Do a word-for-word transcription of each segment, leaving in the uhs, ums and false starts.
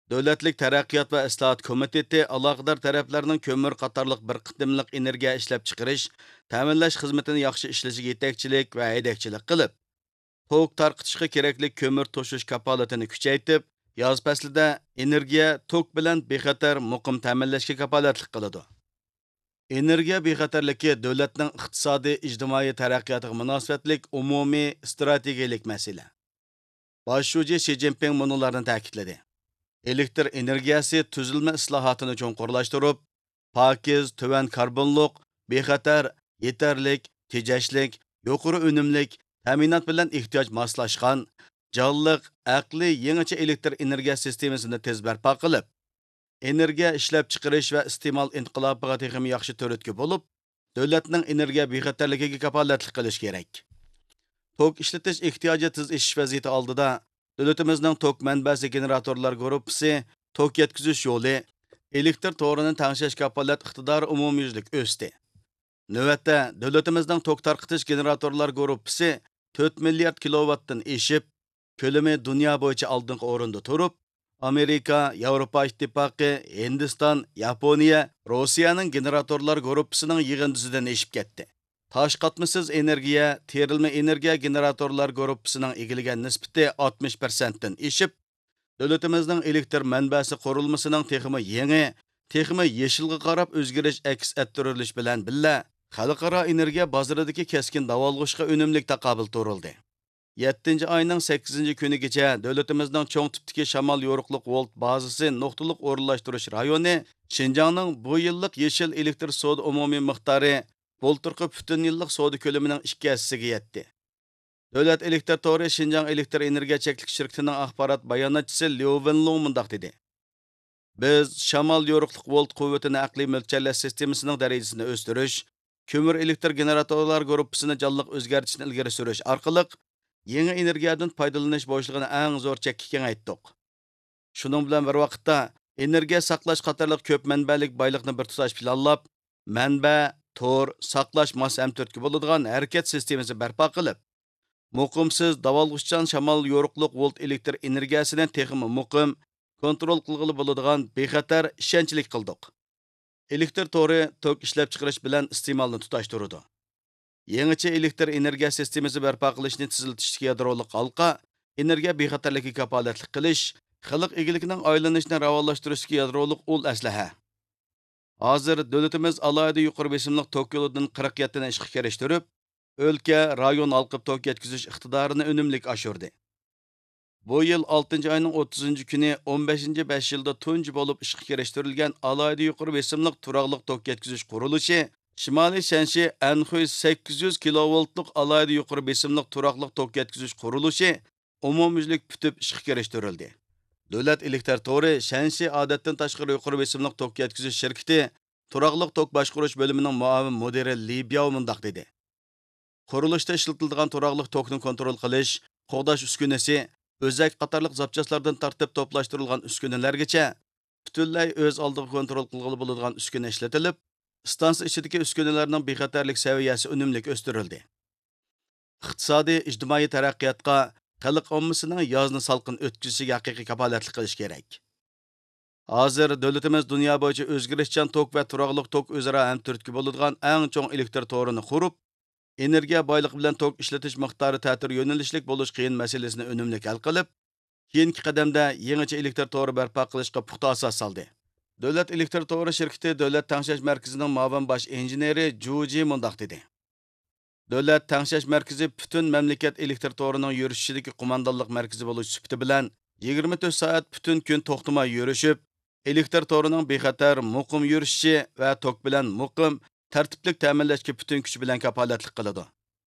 Davlatlik taraqqiyot va islohot komiteti aloqador taraflarning ko'mir qatorliq bir qitimliq energiya ishlab chiqarish, ta'minlash xizmatini yaxshi ishlashiga yetakchilik va haydakchilik qilib, tok tarqitishga kerakli ko'mir to'shish kapolatini kuchaytirib, yoz faslida energiya tok bilan bexatar muqim ta'minlashga kapolatlik qiladi. Energiya bexatarligi davlatning iqtisodiy, ijtimoiy taraqqiyotiga munosabatlik umumiy strategiyalik masala. Bosh shoji Xi Jinping bularni ta'kidladi. Elektr energiyasi tuzilma islohotini cho'nqurlashtirib, pokiz, tuvan karbonliq, bexatar, yetarlik, tejashlik, yuqori unumlik, ta'minot bilan ehtiyoj moslashgan, jonliq, aqli yangicha elektr energiya sistemasini tez barpo qilib, energiya ishlab chiqarish va iste'mol inqilobiga texim yaxshi to'ritki bo'lib, davlatning energiya bexatarligiga kapolatlik qilish kerak. Tok ishlatish ehtiyoji tez ishish vaziyati oldida davlatimizning tok manbasi generatorlar gruppasi, tok yetkazish yo'li, elektr to'rini tangshash kapolat iqtidori umumyuzlik o'sdi. Navbatda davlatimizning tok tarqitish generatorlar gruppasi to'rt milliard kilovattdan eshib, ko'lami dunyo bo'yicha oldingi o'rinda turib, Amerika, Yevropa ittifoqi, Hindiston, Yaponiya, Rossiyaning generatorlar gruppasining yig'indisidan eshib ketdi. Tosh qatmisiz energiya, terilma energiya generatorlar gruppasining egilgan nisbati oltmish foiz dan eshib, davlatimizning elektr manbasi qurilmasining texmi yangi, texmi yeshilga qarab o'zgarish aks ettirilish bilan billa xalqaro energiya bozoridagi keskin davolg'ishga unumlik taqobil turildi. yettinchi oyning sakkizinchi kunigacha davlatimizning cho'ng tipdagi shamol yo'riqliq volt bazasi nuqtaliq o'rinlashtirish rayoni Xinjiangning bu yillik yeshil elektr soda umumiy miqdori bo'ltirqi butun yillik soda ko'lamining ikki hissasiga yetdi. Davlat elektr tori Xinjiang elektr energiya cheklik shirkatining axborot bayonotchisi Liu Wenlong mundaq dedi. Biz shamol yo'riqliq volt quvvatini aqliy mo'ljallash sistemasining darajasini o'stirish, ko'mir elektr generatorlar gruppasini jonliq o'zgartirishni ilgari surish orqali yangi energiyadan foydalanish bo'shlig'ini eng zo'r chekka kengaytdik. Shuning bilan bir vaqtda energiya saqlash qatorliq ko'p manbalik boyliqni bir tutash planlab, manba, tor, saqlash mos hamtortga bo'ladigan harakat sistemasi barpo qilib, muqimsiz davolg'ishchan shamol yo'riqliq volt elektr energiyasini texmi muqim kontrol qilg'ili bo'ladigan bexatar ishonchlik qildik. Elektr tori tok ishlab chiqarish bilan iste'molni tutashtiradi. Yangicha elektr energiya sistemasi barpo qilishni tiziltishga yadrolik halqa, energiya bexatarligiga kapolatlik qilish, xalq egiligining aylanishini ravonlashtirishga yadrolik ul aslaha. Hozir davlatimiz alohida yuqori besimliq tok yo'lidan qirq yetti ni ishga kirishtirib, o'lka, rayon halqib tok yetkazish iqtidorini unumlik oshirdi. Bu yil oltinchi oyning o'ttizinchi kuni o'n beshinchi besh yilda tunji bo'lib ishga kirishtirilgan alohida yuqori besimliq turaqliq tok yetkazish qurilishi Shimoliy Shanxi Anhui sakkiz yuz kilovoltlik alohida yuqori besimliq turaqliq tok yetkazish qurilishi umumyuzlik putib ishga kirishtirildi. Davlat elektr tori Shanxi odatdan tashqari yuqori besimliq tok yetkazish shirkati turaqliq tok boshqarish bo'limining muavin mudiri Li Biao mundaq dedi. Qurilishda ishlatiladigan turaqliq tokni kontrol qilish, qo'g'dash uskunasi, o'zak qatorliq zapchastlardan tartib to'plashtirilgan uskunalargacha butunlay o'z oldiga kontrol qilg'ili bo'ladigan uskuna ishlatilib, stansiya ichidagi uskunalarning bexatarlik saviyasi unumlik o'stirildi. Iqtisodiy, ijtimoiy taraqqiyotga, xalq ommasining yozni salqin o'tkazishiga haqiqiy kapolatlik qilish kerak. Hozir davlatimiz dunyo bo'yicha o'zgarishchan tok va turaqliq tok o'zaro hamturtki bo'ladigan eng cho'ng elektr torini qurib, energiya boyligi bilan tok ishlatish miqdori ta'tir yo'nalishlik bo'lish qiyin masalasini unumli hal qilib, keyingi qadamda yangicha elektr tori barpo qilishga puxta asos soldi. Davlat elektr tori shirkati Davlat tangshash markazining muavin bosh injeneri Juji mundaq dedi. Davlat tangshash markazi butun mamlakat elektr torining yurishidagi qo'mondonlik markazi bo'lish sifati bilan yigirma to'rt soat butun kun to'xtamay yurishib, elektr torining bexatar, muqim yurishi va tok bilan muqim tartiblik ta'minlashga butun kuch bilan kapolatlik qiladi.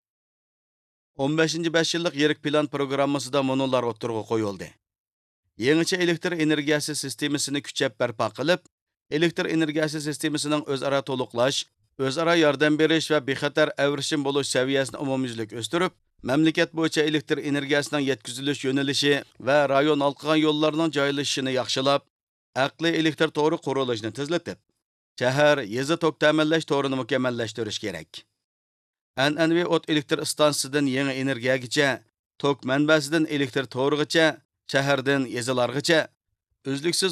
o'n beshinchi besh yillik yirik plan programmasida monolar o'tirg'i qo'yildi. Yangicha elektr energiyasi sistemasini kuchab barpo qilib, elektr energiyasi sistemasining o'zaro to'liqlash, o'zaro yordam berish va bexatar avrishim bo'lish saviyasini umumyuzlik o'stirib, mamlakat bo'yicha elektr energiyasining yetkazilish yo'nalishi va rayon halqagan yo'llarning joylashishini yaxshilab, aqli elektr tori qurilishini tezlatib, shahar, yezi tok ta'minlash torini mukammallashtirish kerak. An'anaviy o't elektr stansiyasidan yangi energiyagacha, tok manbasidan elektr torigacha, shahardan yezilargacha uzluksiz